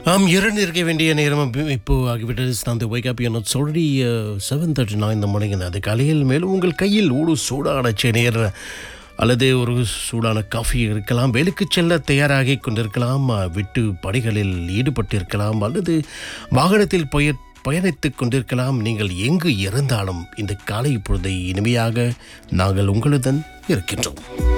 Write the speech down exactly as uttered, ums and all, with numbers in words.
ஆம் இரண்டு இருக்க வேண்டிய நேரம் இப்ப- இப்போ ஆகிவிட்டது. அந்த wake up you're not already seven thirty nine இந்த morning. அது காலையில் மேலும் உங்கள் கையில் ஒரு சூடான சேனையர் அல்லது ஒரு சூடான காஃபி இருக்கலாம். வேலைக்கு செல்ல தயாராகி கொண்டிருக்கலாம், அஹ், விட்டு பணிகளில் ஈடுபட்டிருக்கலாம் அல்லது வாகனத்தில் போய் பயணித்துக் கொண்டிருக்கலாம். நீங்கள் எங்கு இருந்தாலும் இந்த காலை பொழுதை இனிமையாக நாங்கள் உங்களுடன் இருக்கின்றோம்.